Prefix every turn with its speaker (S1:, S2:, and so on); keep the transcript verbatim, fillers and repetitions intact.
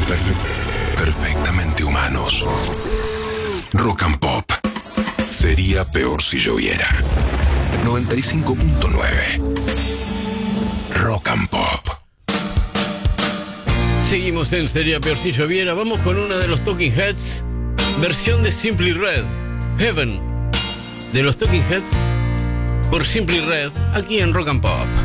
S1: Perfe- perfectamente humanos. Rock and Pop. Sería peor si lloviera. noventa y cinco punto nueve. Rock and Pop.
S2: Seguimos en Sería peor si lloviera. Vamos con una de los Talking Heads, versión de Simply Red, Heaven, de los Talking Heads por Simply Red, aquí en Rock and Pop.